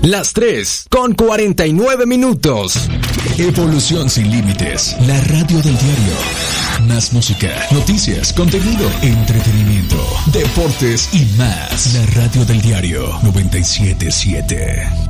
Las 3:49. Evolución sin límites. La radio del diario. Más música, noticias, contenido, entretenimiento, deportes y más. La radio del diario 97.7.